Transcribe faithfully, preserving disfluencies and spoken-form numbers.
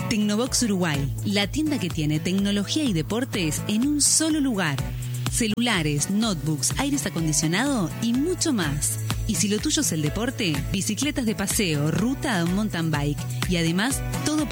Tecnobox Uruguay, la tienda que tiene tecnología y deportes en un solo lugar. Celulares, notebooks, aires acondicionado y mucho más. Y si lo tuyo es el deporte, bicicletas de paseo, ruta o mountain bike. Y además, todo